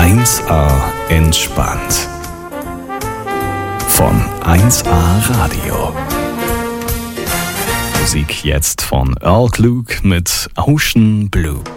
1A entspannt. Von 1A Radio. Musik jetzt von Earl Klug mit Ocean Blue.